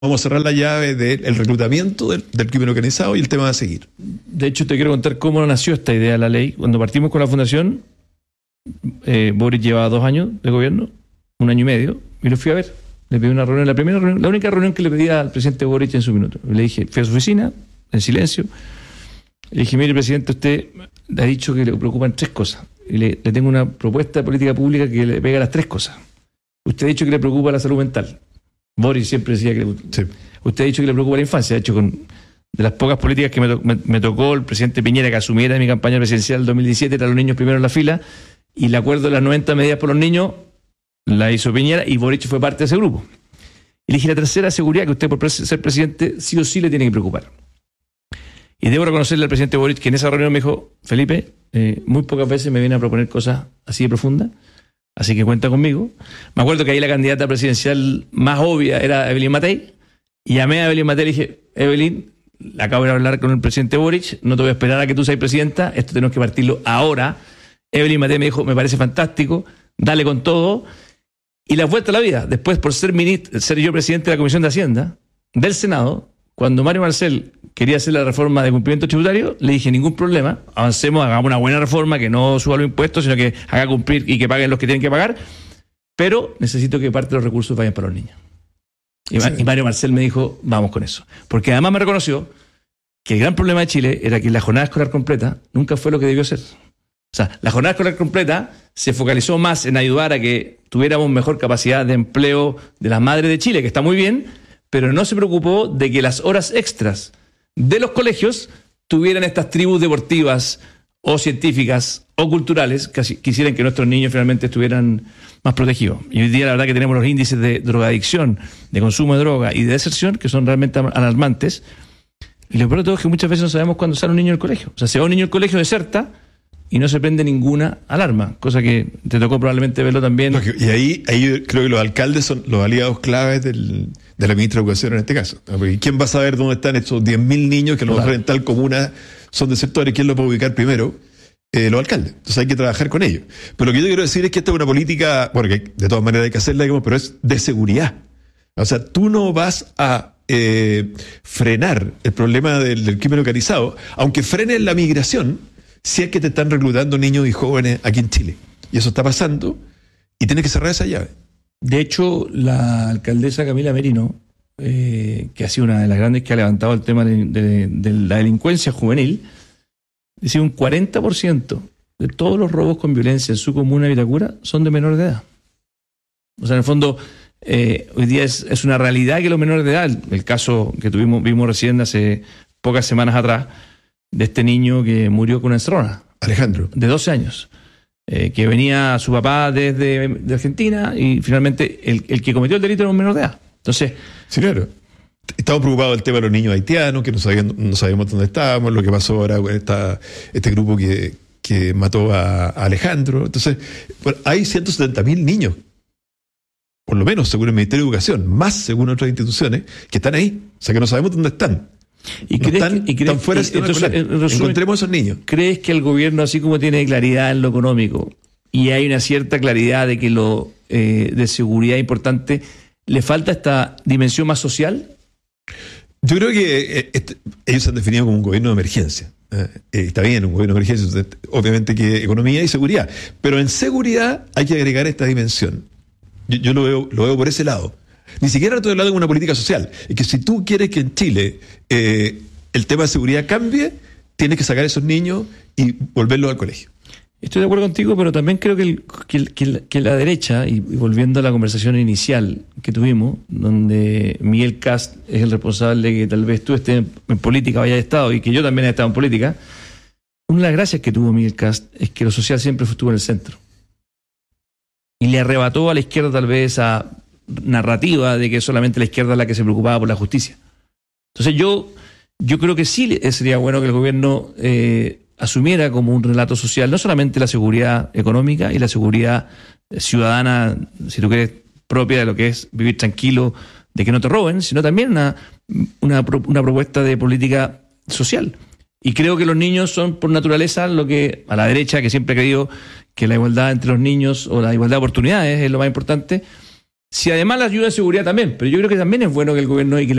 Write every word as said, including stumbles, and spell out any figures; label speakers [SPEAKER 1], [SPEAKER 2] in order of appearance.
[SPEAKER 1] vamos a cerrar la llave del reclutamiento del, del crimen organizado y el tema va a seguir.
[SPEAKER 2] De hecho, te quiero contar cómo nació esta idea de la ley. Cuando partimos con la fundación, eh, Boric llevaba dos años de gobierno, un año y medio, y lo fui a ver. Le pedí una reunión, la primera reunión, la única reunión que le pedía al presidente Boric en su minuto. Le dije, fui a su oficina, en silencio. Le dije, mire, presidente, usted ha dicho que le preocupan tres cosas. Y le, le tengo una propuesta de política pública que le pega a las tres cosas. Usted ha dicho que le preocupa la salud mental. Boric siempre decía que... Sí. Usted ha dicho que le preocupa la infancia. De hecho, con, de las pocas políticas que me, to, me, me tocó el presidente Piñera que asumiera en mi campaña presidencial del dos mil diecisiete, eran los niños primero en la fila, y el acuerdo de las noventa medidas por los niños la hizo Piñera y Boric fue parte de ese grupo. Y le dije, la tercera seguridad que usted por ser presidente sí o sí le tiene que preocupar. Y debo reconocerle al presidente Boric que en esa reunión me dijo, Felipe, eh, muy pocas veces me viene a proponer cosas así de profundas, así que cuenta conmigo. Me acuerdo que ahí la candidata presidencial más obvia era Evelyn Matei, y llamé a Evelyn Matei y le dije, Evelyn, acabo de hablar con el presidente Boric, no te voy a esperar a que tú seas presidenta, esto tenemos que partirlo ahora. Evelyn Matei me dijo, me parece fantástico, dale con todo. Y la vuelta a la vida, después por ser, ministro, ser yo presidente de la Comisión de Hacienda del Senado, cuando Mario Marcel quería hacer la reforma de cumplimiento tributario, le dije, ningún problema, avancemos, hagamos una buena reforma que no suba los impuestos, sino que haga cumplir y que paguen los que tienen que pagar, pero necesito que parte de los recursos vayan para los niños. Y, sí. y Mario Marcel me dijo, vamos con eso. Porque además me reconoció que el gran problema de Chile era que la jornada escolar completa nunca fue lo que debió ser. O sea, la jornada escolar completa se focalizó más en ayudar a que tuviéramos mejor capacidad de empleo de las madres de Chile, que está muy bien, pero no se preocupó de que las horas extras de los colegios tuvieran estas tribus deportivas o científicas o culturales que quisieran que nuestros niños finalmente estuvieran más protegidos. Y hoy día la verdad que tenemos los índices de drogadicción, de consumo de droga y de deserción que son realmente alarmantes. Y lo peor de todo es que muchas veces no sabemos cuándo sale un niño del colegio. O sea, se va un niño del colegio, deserta y no se prende ninguna alarma, cosa que te tocó probablemente verlo también.
[SPEAKER 1] Y ahí, ahí creo que los alcaldes son los aliados claves del, de la ministra de Educación en este caso. Porque ¿quién va a saber dónde están estos diez mil niños que a lo mejor en tal comuna son desertores? ¿Quién los puede ubicar primero? Eh, los alcaldes. Entonces hay que trabajar con ellos. Pero lo que yo quiero decir es que esta es una política, bueno, que de todas maneras hay que hacerla, digamos, pero es de seguridad. O sea, tú no vas a eh, frenar el problema del, del crimen organizado, aunque frenes la migración, si es que te están reclutando niños y jóvenes aquí en Chile. Y eso está pasando y tienes que cerrar esa llave.
[SPEAKER 2] De hecho, la alcaldesa Camila Merino, eh, que ha sido una de las grandes que ha levantado el tema de, de, de la delincuencia juvenil, dice un cuarenta por ciento de todos los robos con violencia en su comuna de Vitacura son de menores de edad. O sea, en el fondo, eh, hoy día es, es una realidad que los menores de edad, el, el caso que tuvimos vimos recién hace pocas semanas atrás, de este niño que murió con una encerrona.
[SPEAKER 1] Alejandro.
[SPEAKER 2] De doce años. Eh, que venía su papá desde de Argentina y finalmente el, el que cometió el delito era un menor de edad. Entonces...
[SPEAKER 1] Sí, claro. Estamos preocupados del tema de los niños haitianos, que no sabíamos, no sabíamos dónde estábamos, lo que pasó ahora con esta, este grupo que, que mató a, a Alejandro. Entonces, bueno, hay ciento setenta mil niños, por lo menos según el Ministerio de Educación, más según otras instituciones, que están ahí. O sea, que no sabemos dónde están.
[SPEAKER 2] ¿Y
[SPEAKER 1] no
[SPEAKER 2] crees
[SPEAKER 1] están,
[SPEAKER 2] que, y crees,
[SPEAKER 1] están fuera
[SPEAKER 2] y, entonces, en resumen,
[SPEAKER 1] encontremos a esos niños.
[SPEAKER 2] ¿Crees que el gobierno, así como tiene claridad en lo económico y hay una cierta claridad de que lo eh, de seguridad importante, le falta esta dimensión más social?
[SPEAKER 1] Yo creo que eh, este, ellos se han definido como un gobierno de emergencia. Eh, está bien, un gobierno de emergencia, obviamente que economía y seguridad, pero en seguridad hay que agregar esta dimensión. Yo, yo lo veo, lo veo por ese lado. Ni siquiera estoy hablando de una política social. Es que si tú quieres que en Chile eh, el tema de seguridad cambie, tienes que sacar a esos niños y volverlos al colegio.
[SPEAKER 2] Estoy de acuerdo contigo, pero también creo que, el, que, el, que, el, que la derecha, y volviendo a la conversación inicial que tuvimos, donde Miguel Kast es el responsable de que tal vez tú estés en política o hayas estado, y que yo también he estado en política, una de las gracias que tuvo Miguel Kast es que lo social siempre estuvo en el centro. Y le arrebató a la izquierda tal vez esa narrativa de que solamente la izquierda es la que se preocupaba por la justicia. Entonces yo, yo creo que sí sería bueno que el gobierno eh, asumiera como un relato social no solamente la seguridad económica y la seguridad ciudadana, si tú quieres, propia de lo que es vivir tranquilo, de que no te roben, sino también una, una, una propuesta de política social. Y creo que los niños son por naturaleza lo que a la derecha, que siempre ha creído que la igualdad entre los niños o la igualdad de oportunidades es lo más importante, Si además la ayuda de seguridad también, pero yo creo que también es bueno que el gobierno y que